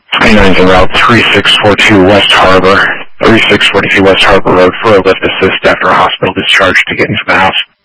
29's en route 3642 West Harbor, 3642 West Harbor Road for a lift assist after a hospital discharge to get into the house.